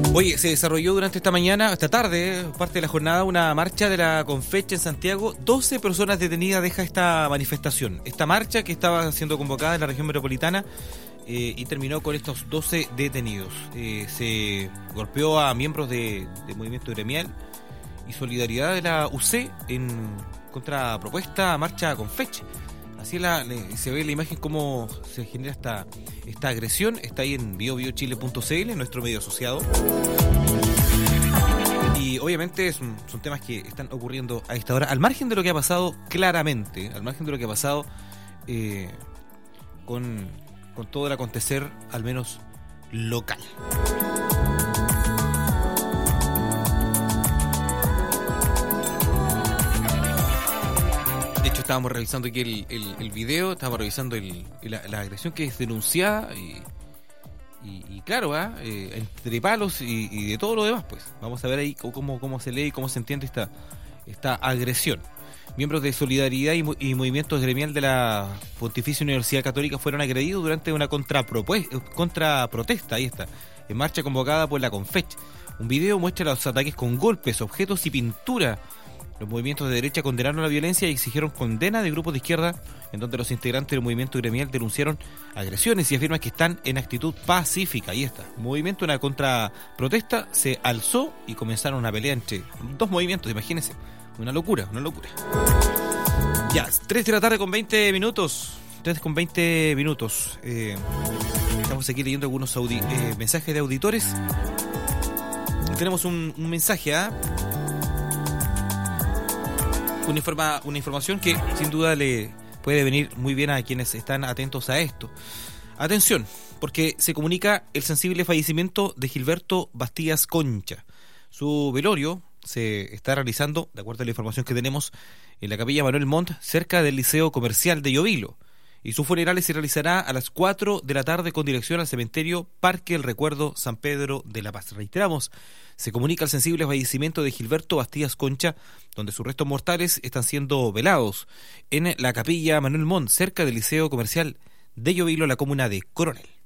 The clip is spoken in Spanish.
Oye, se desarrolló durante esta tarde, parte de la jornada, una marcha de la Confeche en Santiago. 12 personas detenidas deja esta manifestación. Esta marcha que estaba siendo convocada en la región metropolitana y terminó con estos 12 detenidos. Se golpeó a miembros de movimiento gremial y solidaridad de la UC en contrapropuesta a marcha Confeche. Así se ve la imagen cómo se genera esta agresión. Está ahí en biobiochile.cl, nuestro medio asociado. Y obviamente son temas que están ocurriendo a esta hora, al margen de lo que ha pasado claramente, al margen de lo que ha pasado con todo el acontecer, al menos local. De hecho, estábamos revisando aquí el video, estábamos revisando la agresión que es denunciada y claro, entre palos y de todo lo demás, pues. Vamos a ver ahí cómo se lee y cómo se entiende esta agresión. Miembros de Solidaridad y Movimientos Gremial de la Pontificia Universidad Católica fueron agredidos durante una contraprotesta, ahí está, en marcha convocada por la Confech. Un video muestra los ataques con golpes, objetos y pintura. Los movimientos de derecha condenaron la violencia y exigieron condena de grupos de izquierda, en donde los integrantes del movimiento gremial denunciaron agresiones y afirman que están en actitud pacífica. Ahí está. El movimiento, una contraprotesta, se alzó y comenzaron una pelea entre dos movimientos, imagínense. Una locura. Ya, 3 de la tarde con 20 minutos. 3 con 20 minutos. Estamos aquí leyendo algunos mensajes de auditores. Tenemos un mensaje, una información que sin duda le puede venir muy bien a quienes están atentos a esto. Atención, porque se comunica el sensible fallecimiento de Gilberto Bastías Concha. Su velorio se está realizando, de acuerdo a la información que tenemos, en la capilla Manuel Montt, cerca del Liceo Comercial de Llovilo. Y su funeral se realizará a las 4 de la tarde con dirección al cementerio Parque El Recuerdo San Pedro de la Paz. Reiteramos, se comunica el sensible fallecimiento de Gilberto Bastías Concha, donde sus restos mortales están siendo velados en la capilla Manuel Montt, cerca del Liceo Comercial de Llovilo, la comuna de Coronel.